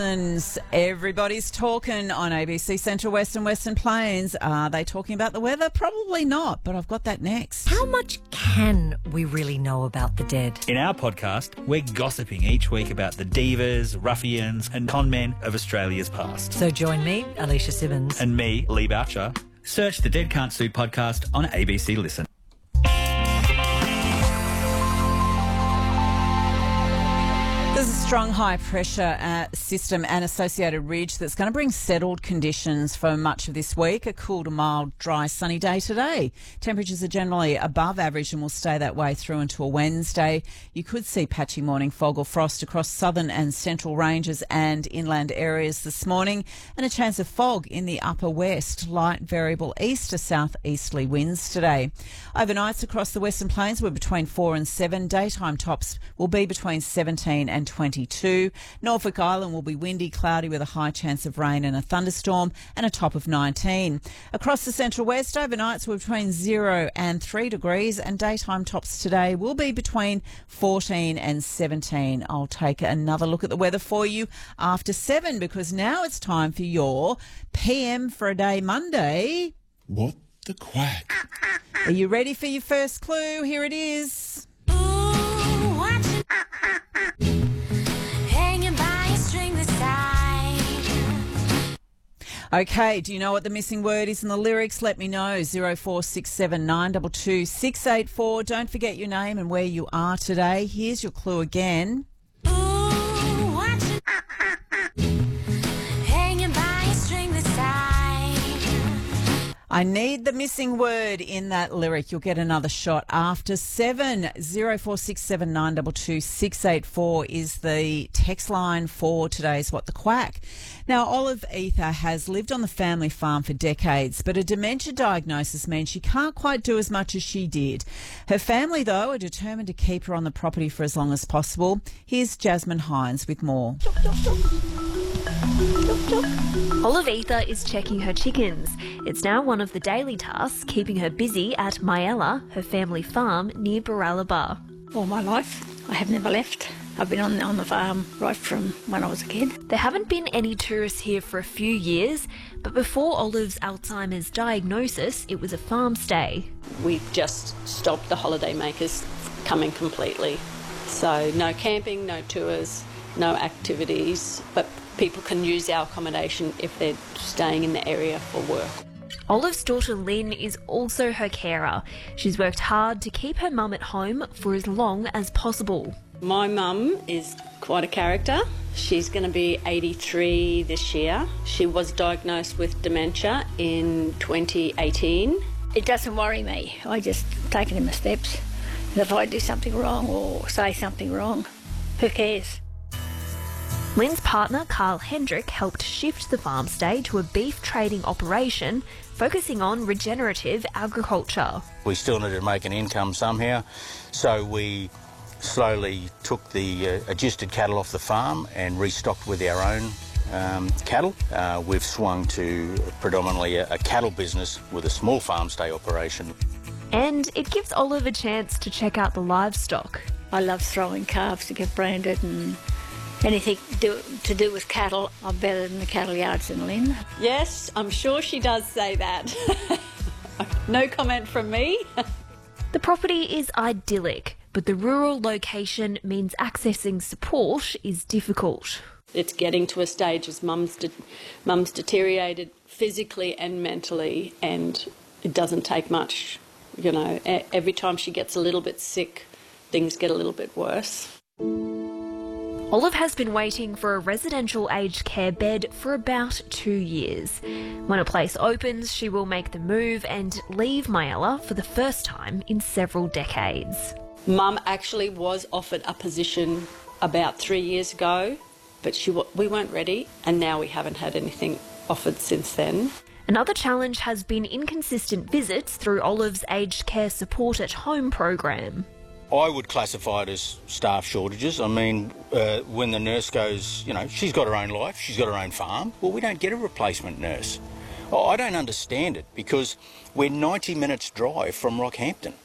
Everybody's talking on ABC Central West and Western Plains. Are they talking about the weather? Probably not, but I've got that next. How much can we really know about the dead? In our podcast, we're gossiping each week about the divas, ruffians and con men of Australia's past. So join me, Alicia Simmons. And me, Lee Boucher. Search the Dead Can't Sue podcast on ABC Listen. There's a strong high-pressure system and associated ridge that's going to bring settled conditions for much of this week. A cool to mild, dry, sunny day today. Temperatures are generally above average and will stay that way through until Wednesday. You could see patchy morning fog or frost across southern and central ranges and inland areas this morning, and a chance of fog in the upper west. Light variable east to southeasterly winds today. Overnights across the Western Plains were between 4 and 7. Daytime tops will be between 17 and 22. Norfolk Island will be windy, cloudy with a high chance of rain and a thunderstorm, and a top of 19. Across the Central West, overnights were between 0 and 3 degrees, and daytime tops today will be between 14 and 17. I'll take another look at the weather for you after 7, because now it's time for your PM for a Day Monday. What the quack? Are you ready for your first clue? Here it is. Okay, do you know what the missing word is in the lyrics? Let me know. 0467 922 684. Don't forget your name and where you are today. Here's your clue again. I need the missing word in that lyric. You'll get another shot after 7. 0467 922 684 is the text line for today's What the Quack. Now, Olive Ether has lived on the family farm for decades, but a dementia diagnosis means she can't quite do as much as she did. Her family, though, are determined to keep her on the property for as long as possible. Here's Jasmine Hines with more. Olive Ether is checking her chickens. It's now one of the daily tasks keeping her busy at Myella, her family farm near Baralaba. All my life, I have never left. I've been on the farm right from when I was a kid. There haven't been any tourists here for a few years, but before Olive's Alzheimer's diagnosis, it was a farm stay. We just stopped the holiday makers coming completely. So no camping, no tours, no activities, but people can use our accommodation if they're staying in the area for work. Olive's daughter Lynn is also her carer. She's worked hard to keep her mum at home for as long as possible. My mum is quite a character. She's going to be 83 this year. She was diagnosed with dementia in 2018. It doesn't worry me. I just take it in my steps. And if I do something wrong or say something wrong, who cares? Lynn's partner, Carl Hendrick, helped shift the farm stay to a beef trading operation, focusing on regenerative agriculture. We still needed to make an income somehow, so we slowly took the adjusted cattle off the farm and restocked with our own cattle. We've swung to predominantly a cattle business with a small farm stay operation. And it gives Olive a chance to check out the livestock. I love throwing calves to get branded, and anything to do with cattle, I'm better than the cattle yards in Lynn. Yes, I'm sure she does say that. No comment from me. The property is idyllic, but the rural location means accessing support is difficult. It's getting to a stage as mum's deteriorated physically and mentally, and it doesn't take much. You know, every time she gets a little bit sick, things get a little bit worse. Olive has been waiting for a residential aged care bed for about 2 years. When a place opens, she will make the move and leave Myella for the first time in several decades. Mum actually was offered a position about 3 years ago, but we weren't ready, and now we haven't had anything offered since then. Another challenge has been inconsistent visits through Olive's aged care support at home program. I would classify it as staff shortages. I mean, when the nurse goes, you know, she's got her own life, she's got her own farm. Well, we don't get a replacement nurse. I don't understand it, because we're 90 minutes drive from Rockhampton.